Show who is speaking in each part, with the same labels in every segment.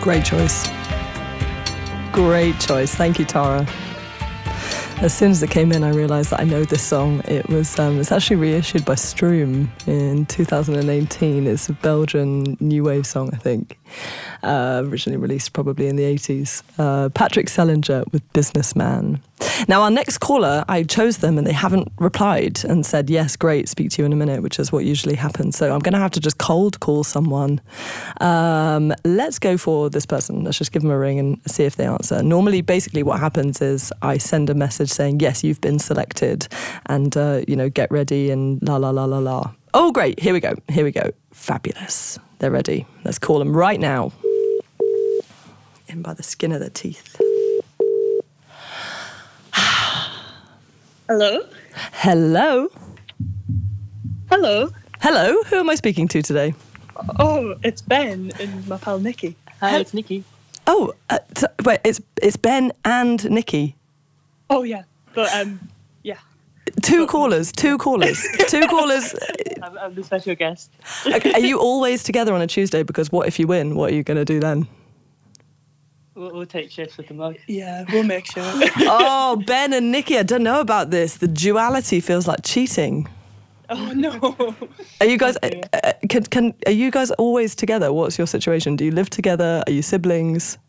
Speaker 1: Great choice. Great choice. Thank you, Tara. As soon as it came in, I realised that I know this song. It's actually reissued by Stroom in 2018. It's a Belgian new wave song, I think. Originally released probably in the 80s. Patrick Sellinger with Businessman. Now, our next caller, I chose them and they haven't replied and said, yes, great, speak to you in a minute, which is what usually happens. So I'm going to have to just cold call someone. Let's go for this person. Let's just give them a ring and see if they answer. Normally, basically what happens is I send a message saying, yes, you've been selected and, get ready and la, la, la, la, la. Oh, great. Here we go. Fabulous. They're ready. Let's call them right now. In by the skin of their teeth.
Speaker 2: Hello?
Speaker 1: Hello?
Speaker 2: Hello?
Speaker 1: Hello? Who am I speaking to today?
Speaker 2: Oh, it's Ben and my pal Nikki.
Speaker 3: Hi, it's Nikki.
Speaker 1: Oh, wait, it's Ben and Nikki.
Speaker 2: Oh, yeah. But, yeah.
Speaker 1: Two callers. Two callers.
Speaker 3: I'm the special guest.
Speaker 1: Okay, are you always together on a Tuesday? Because what if you win? What are you going to do then?
Speaker 3: We'll take shifts with the mug.
Speaker 2: Yeah, we'll make sure.
Speaker 1: Oh, Ben and Nikki, I don't know about this. The duality feels like cheating.
Speaker 2: Oh, no.
Speaker 1: Are you guys? Are you guys always together? What's your situation? Do you live together? Are you siblings?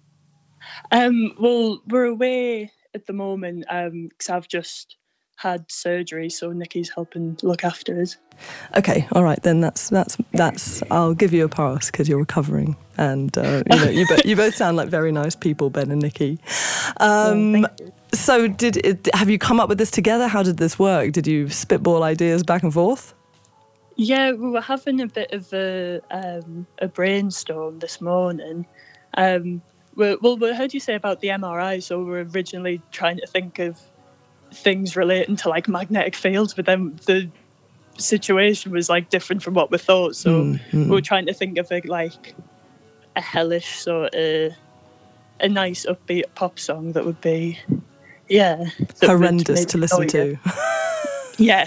Speaker 2: Well, we're away at the moment because I've just had surgery, so Nikki's helping look after us.
Speaker 1: Okay, all right then. That's. I'll give you a pass because you're recovering, and you both sound like very nice people, Ben and Nikki.
Speaker 2: Thank you.
Speaker 1: So, have you come up with this together? How did this work? Did you spitball ideas back and forth?
Speaker 2: Yeah, we were having a bit of a brainstorm this morning. We heard you say about the MRI, so we were originally trying to think of things relating to like magnetic fields, but then the situation was like different from what we thought. So we were trying to think of like a hellish sort of a nice upbeat pop song that would be
Speaker 1: horrendous to listen to.
Speaker 2: Yeah.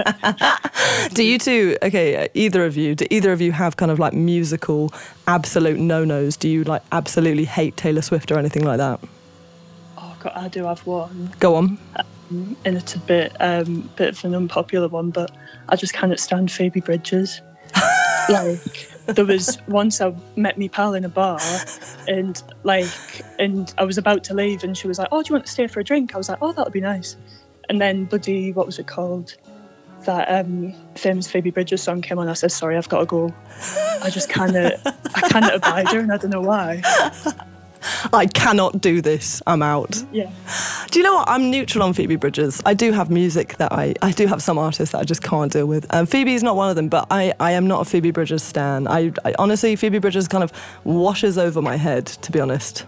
Speaker 1: Do you two, either of you have kind of like musical absolute no-nos? Do you like absolutely hate Taylor Swift or anything like that?
Speaker 2: Oh God, I do have one.
Speaker 1: Go on.
Speaker 2: And it's a bit of an unpopular one, but I just cannot stand Phoebe Bridgers. Like, there was once I met me pal in a bar, and I was about to leave, and she was like, "Oh, do you want to stay for a drink?" I was like, "Oh, that would be nice." And then bloody, what was it called? That famous Phoebe Bridgers song came on. I said, "Sorry, I've got to go." I cannot abide her, and I don't know why.
Speaker 1: I cannot do this. I'm out.
Speaker 2: Yeah.
Speaker 1: Do you know what? I'm neutral on Phoebe Bridgers. I do have music that I do have some artists that I just can't deal with. Phoebe is not one of them, but I am not a Phoebe Bridgers stan. I honestly, Phoebe Bridgers kind of washes over my head, to be honest.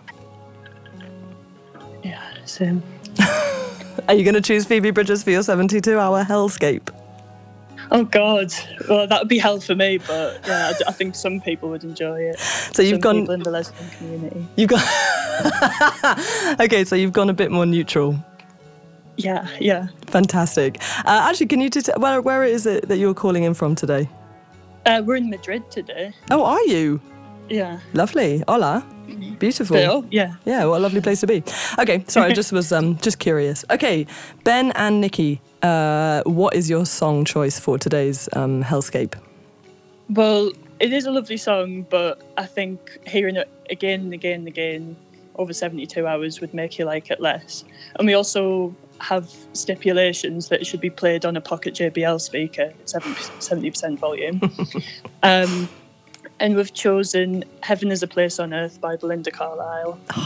Speaker 2: Yeah, same.
Speaker 1: Are you going to choose Phoebe Bridgers for your 72-hour hellscape?
Speaker 2: Oh God! Well, that would be hell for me, but yeah, I think some people would enjoy it.
Speaker 1: So you've gone
Speaker 2: people in the lesbian community.
Speaker 1: You've got okay. So you've gone a bit more neutral.
Speaker 2: Yeah.
Speaker 1: Fantastic. Actually, can you just where is it that you're calling in from today?
Speaker 2: We're in Madrid today.
Speaker 1: Oh, are you?
Speaker 2: Yeah.
Speaker 1: Lovely. Hola. Beautiful.
Speaker 2: Bill, yeah.
Speaker 1: Yeah, what a lovely place to be. Okay, sorry, I just was just curious. Okay, Ben and Nikki, what is your song choice for today's hellscape?
Speaker 2: Well, it is a lovely song, but I think hearing it again and again and again over 72 hours would make you like it less. And we also have stipulations that it should be played on a pocket JBL speaker at 70% volume. And we've chosen Heaven is a Place on Earth by Belinda Carlisle.